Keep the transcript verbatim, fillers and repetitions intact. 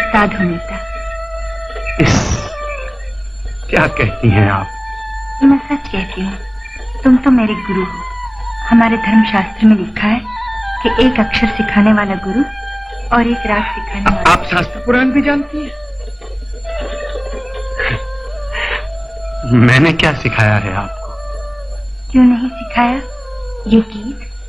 उस्ताद हूँ नेता। इस क्या कहती हैं आप? मैं सच कहती हूँ, तुम तो मेरे गुरु हो। हमारे धर्मशास्त्र में लिखा है कि एक अक्षर सिखाने वाला गुरु और एक राग सिखाने वाला। आप शास्त्र पुराण भी जानती हैं? मैंने क्या सिखाया है आपको? क्यों नहीं सिखाया? ये गीत